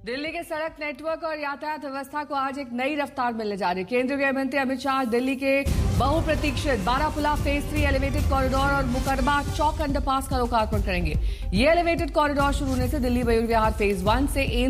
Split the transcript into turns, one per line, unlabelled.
दिल्ली के सड़क नेटवर्क और यातायात व्यवस्था को आज एक नई रफ्तार मिलने जा रही है। केंद्रीय गृह मंत्री अमित शाह दिल्ली के बहुप्रतीक्षित बारापुला फेज 3 एलिवेटेड कॉरिडोर और मुकरबा चौक अंडरपास का लोकार्पण करेंगे। ये एलिवेटेड कॉरिडोर शुरू होने से दिल्ली मयूर विहार फेज 1 से